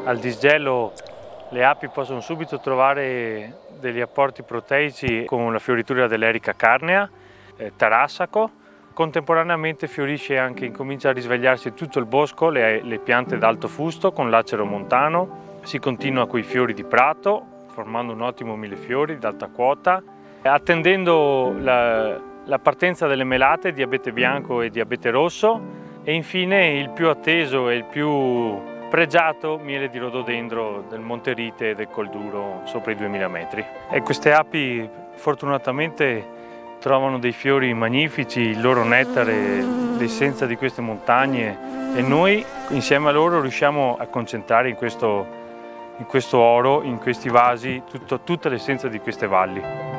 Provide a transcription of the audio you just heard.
Al disgelo le api possono subito trovare degli apporti proteici con la fioritura dell'Erica carnea, tarassaco. Contemporaneamente fiorisce anche, incomincia a risvegliarsi tutto il bosco, le piante d'alto fusto con l'acero montano. Si continua con i fiori di prato, formando un ottimo millefiori d'alta quota, attendendo la partenza delle melate di abete bianco e di abete rosso, e infine il più atteso e il più pregiato miele di rododendro del Monte Rite e del Colduro sopra i 2000 metri. E queste api fortunatamente trovano dei fiori magnifici, il loro nettare, l'essenza di queste montagne, e noi insieme a loro riusciamo a concentrare in questo oro, in questi vasi, tutta l'essenza di queste valli.